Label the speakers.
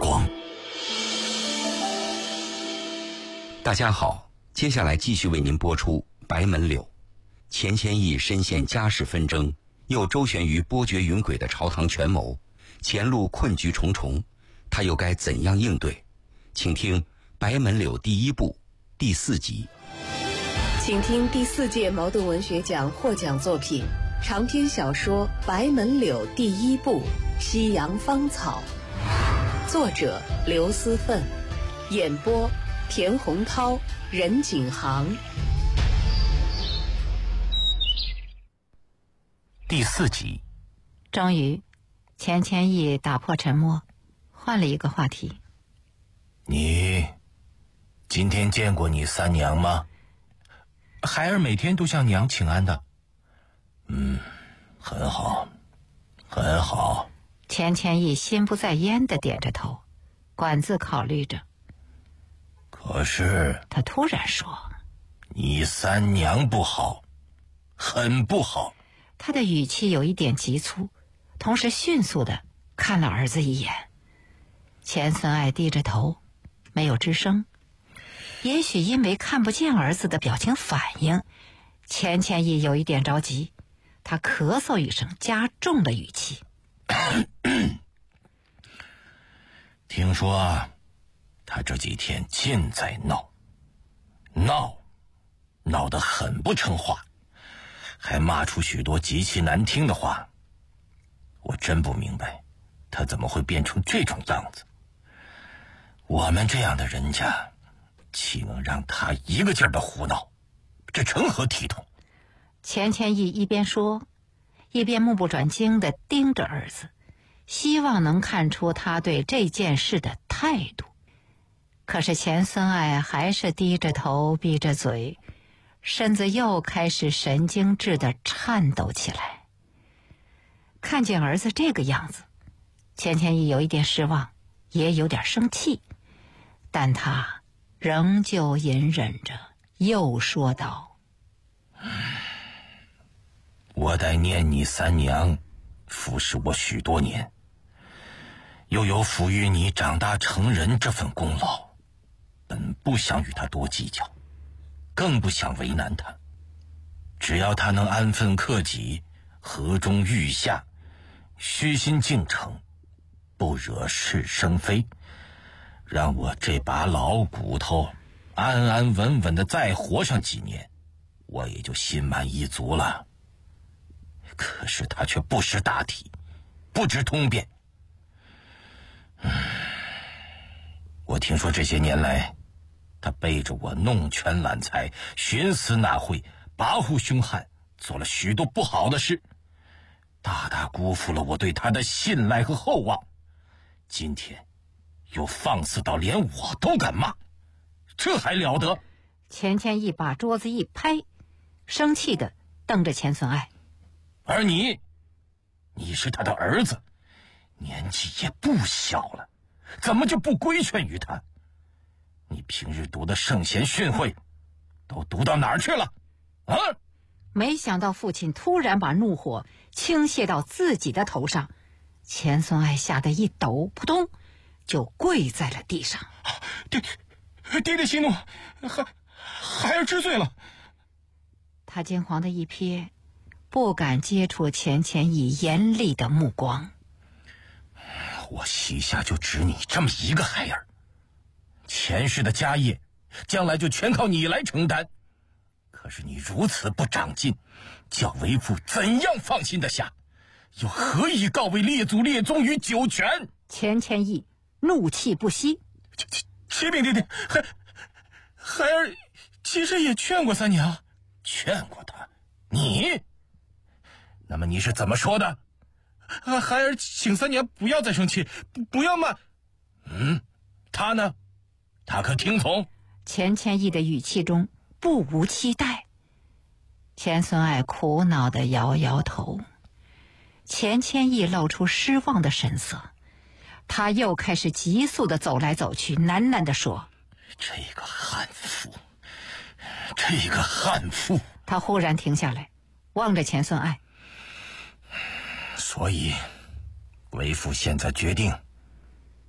Speaker 1: 光。
Speaker 2: 大家好，接下来继续为您播出《白门柳》。钱谦益深陷家事纷争，又周旋于波谲云诡的朝堂权谋，前路困局重重，他又该怎样应对？请听《白门柳》第1部第4集。
Speaker 3: 请听第4届茅盾文学奖获奖作品长篇小说《白门柳》第1部《夕阳芳草》，作者刘思奋，演播田洪涛、任景航。
Speaker 1: 第4集。
Speaker 4: 终于，钱谦益打破沉默，换了一个话题。
Speaker 1: 你今天见过你三娘吗？
Speaker 5: 孩儿每天都向娘请安的。
Speaker 1: 很好，很好。
Speaker 4: 钱谦益心不在焉地点着头，管自考虑着。
Speaker 1: 可是
Speaker 4: 他突然说：“
Speaker 1: 你三娘不好，很不好。”
Speaker 4: 他的语气有一点急促，同时迅速地看了儿子一眼。钱孙爱低着头，没有吱声。也许因为看不见儿子的表情反应，钱谦益有一点着急，他咳嗽一声，加重了语气：“
Speaker 1: 听说他这几天尽在闹得很不成话，还骂出许多极其难听的话。我真不明白他怎么会变成这种样子。我们这样的人家岂能让他一个劲儿的胡闹？这成何体统？”
Speaker 4: 钱谦益一边说，一边目不转睛地盯着儿子，希望能看出他对这件事的态度。可是钱孙爱还是低着头闭着嘴，身子又开始神经质地颤抖起来。看见儿子这个样子，钱谦益有一点失望，也有点生气，但他仍旧隐忍着，又说道：“
Speaker 1: 我得念你三娘服侍我许多年，又有抚育你长大成人这份功劳，本不想与他多计较，更不想为难他。只要他能安分克己，和衷育下，虚心敬诚，不惹是生非，让我这把老骨头安安稳稳的再活上几年，我也就心满意足了。可是他却不识大体，不知通变。我听说这些年来，他背着我弄权揽财，徇私纳贿，跋扈凶悍，做了许多不好的事，大大辜负了我对他的信赖和厚望。今天又放肆到连我都敢骂，这还了得？
Speaker 4: 钱谦益把桌子一拍，生气地瞪着钱孙爱：“
Speaker 1: 而你是他的儿子，年纪也不小了，怎么就不规劝于他？你平日读的圣贤训诲都读到哪儿去了啊？”
Speaker 4: 没想到父亲突然把怒火倾泻到自己的头上，钱孙爱吓得一抖，扑通就跪在了地上。
Speaker 5: 爹爹息怒，孩儿知罪了。
Speaker 4: 他惊慌的一瞥，不敢接触钱谦益严厉的目光。
Speaker 1: 我膝下就只你这么一个孩儿，前世的家业将来就全靠你来承担。可是你如此不长进，叫为父怎样放心得下？又何以告慰列祖列宗于九泉？
Speaker 4: 钱谦益怒气不息：“
Speaker 5: 启禀爹爹，孩儿其实也劝过三娘。”
Speaker 1: 劝过他？你？那么你是怎么说的？
Speaker 5: 孩儿请三娘不要再生气，不要骂。
Speaker 1: 他呢？他可听从？
Speaker 4: 钱谦益的语气中不无期待。钱孙爱苦恼地摇摇头。钱谦益露出失望的神色，他又开始急速地走来走去，喃喃地说：“
Speaker 1: 这个悍妇，这个悍妇。”
Speaker 4: 他忽然停下来，望着钱孙爱：“
Speaker 1: 所以为父现在决定